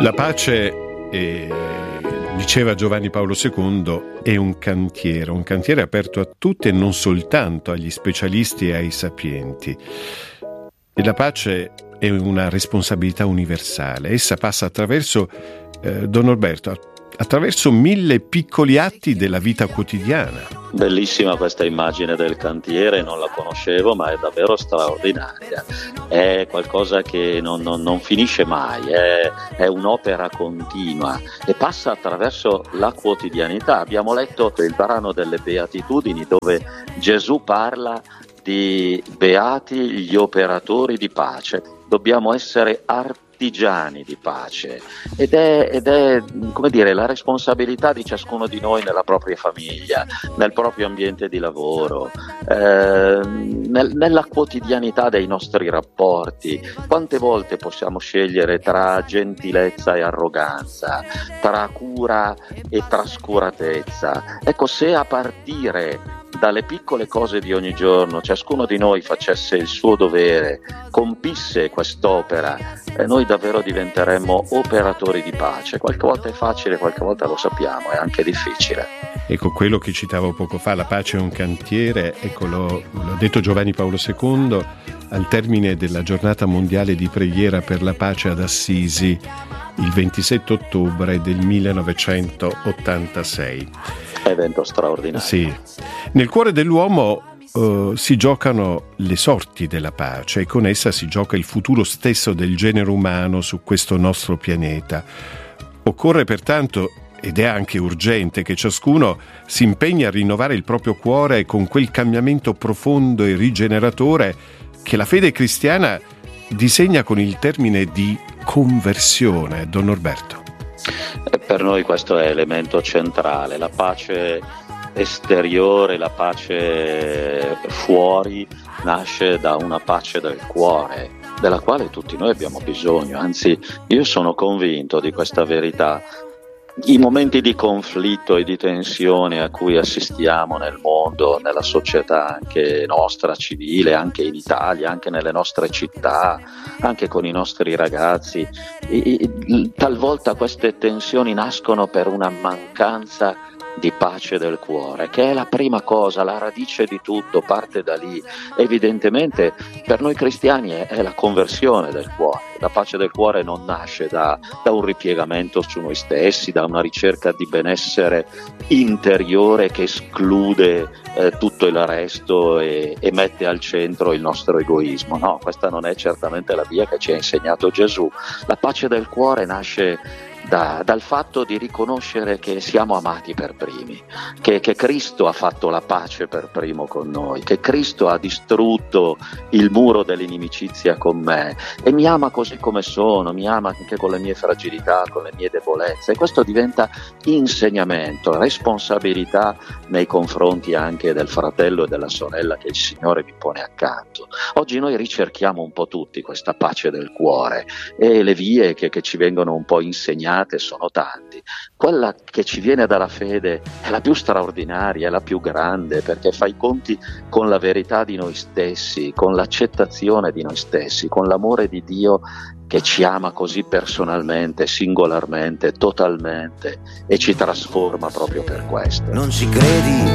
La pace, diceva Giovanni Paolo II, è un cantiere aperto a tutti e non soltanto agli specialisti e ai sapienti. E la pace è una responsabilità universale. Essa passa attraverso, Don Norberto, attraverso 1000 piccoli atti della vita quotidiana. Bellissima questa immagine del cantiere, non la conoscevo, ma è davvero straordinaria. È qualcosa che non finisce mai, è un'opera continua e passa attraverso la quotidianità. Abbiamo letto il brano delle Beatitudini, dove Gesù parla di beati gli operatori di pace. Dobbiamo essere artigiani di pace ed è come dire, la responsabilità di ciascuno di noi nella propria famiglia, nel proprio ambiente di lavoro, nella quotidianità dei nostri rapporti. Quante volte possiamo scegliere tra gentilezza e arroganza, tra cura e trascuratezza? Ecco, se a partire dalle piccole cose di ogni giorno ciascuno di noi facesse il suo dovere, compisse quest'opera, noi davvero diventeremmo operatori di pace. Qualche volta è facile, qualche volta lo sappiamo, è anche difficile. Ecco, quello che citavo poco fa, la pace è un cantiere, ecco, l'ha detto Giovanni Paolo II al termine della giornata mondiale di preghiera per la pace ad Assisi, il 27 ottobre del 1986. Evento straordinario. Sì. Nel cuore dell'uomo si giocano le sorti della pace e con essa si gioca il futuro stesso del genere umano su questo nostro pianeta. Occorre pertanto, ed è anche urgente, che ciascuno si impegni a rinnovare il proprio cuore con quel cambiamento profondo e rigeneratore che la fede cristiana disegna con il termine di conversione. Don Norberto. Per noi questo è elemento centrale. La pace esteriore, la pace fuori nasce da una pace del cuore, della quale tutti noi abbiamo bisogno. Anzi, io sono convinto di questa verità. I momenti di conflitto e di tensione a cui assistiamo nel mondo, nella società anche nostra civile, anche in Italia, anche nelle nostre città, anche con i nostri ragazzi, talvolta queste tensioni nascono per una mancanza di pace del cuore, che è la prima cosa, la radice di tutto, parte da lì. Evidentemente per noi cristiani è la conversione del cuore. La pace del cuore non nasce da un ripiegamento su noi stessi, da una ricerca di benessere interiore che esclude tutto il resto e mette al centro il nostro egoismo. No, questa non è certamente la via che ci ha insegnato Gesù. La pace del cuore nasce dal fatto di riconoscere che siamo amati per primi, che Cristo ha fatto la pace per primo con noi, che Cristo ha distrutto il muro dell'inimicizia con me e mi ama così come sono, mi ama anche con le mie fragilità, con le mie debolezze, e questo diventa insegnamento, responsabilità nei confronti anche del fratello e della sorella che il Signore mi pone accanto. Oggi noi ricerchiamo un po' tutti questa pace del cuore e le vie che ci vengono un po' insegnate sono tanti. Quella che ci viene dalla fede è la più straordinaria, è la più grande, perché fa i conti con la verità di noi stessi, con l'accettazione di noi stessi, con l'amore di Dio che ci ama così personalmente, singolarmente, totalmente e ci trasforma proprio per questo. Non ci credi?